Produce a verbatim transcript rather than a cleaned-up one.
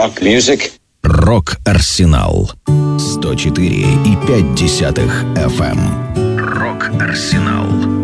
rock music. Рок-Арсенал сто четыре и пять десятых эф эм. Рок-Арсенал.